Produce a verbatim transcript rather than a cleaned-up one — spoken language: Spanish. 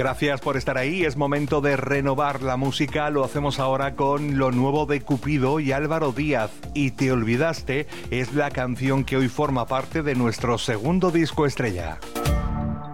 Gracias por estar ahí. Es momento de renovar la música. Lo hacemos ahora con lo nuevo de Cupido y Álvaro Díaz. Y Te olvidaste es la canción que hoy forma parte de nuestro segundo disco estrella.